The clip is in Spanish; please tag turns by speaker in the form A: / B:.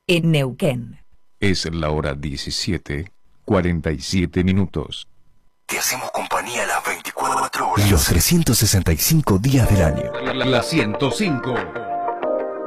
A: en Neuquén.
B: Es la hora 17:47.
C: Te hacemos compañía las 24 horas.
D: Los 365 días del año.
B: La 105.